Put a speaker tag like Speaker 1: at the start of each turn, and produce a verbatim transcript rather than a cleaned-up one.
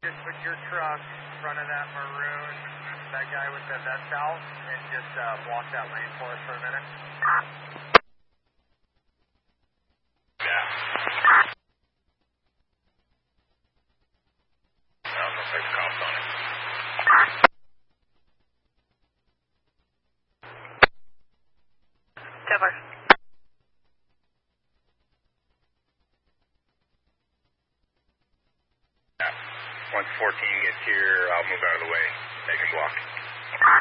Speaker 1: just put your truck in front of that maroon, that guy with the vest out, and just uh, block that lane for us for a minute?
Speaker 2: Yeah. I'm gonna take the cops on it.
Speaker 3: Cover.
Speaker 2: Yeah. Once fourteen gets here, I'll move out of the way. They can block.